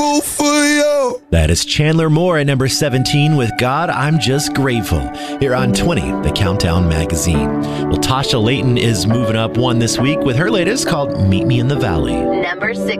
For you. That is Chandler Moore at number 17 with God, I'm Just Grateful, here on 20, the Countdown Magazine. Well, Tasha Layton is moving up one this week with her latest called Meet Me in the Valley. Number 16.